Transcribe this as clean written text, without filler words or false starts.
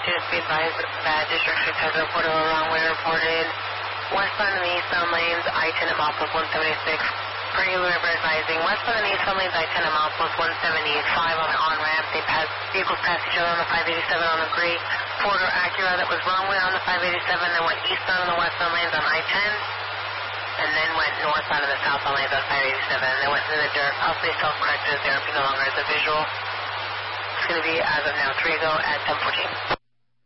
students be advised that District 6 has reported a wrong-way reported westbound and eastbound lanes, I-10 at milepost 176. Per Gila River advising westbound and eastbound lanes, I-10 at milepost 175 on the on-ramp. Vehicles passed each other on the 587 on the gray Ford or Acura that was wrong-way on the 587, then went eastbound on the westbound lanes on I-10, and then went northbound on the southbound lanes on 587, and then went through the dirt, possibly self-corrected as the RP no longer is a visual. It's going to be, as of now, 3 go at 10:14.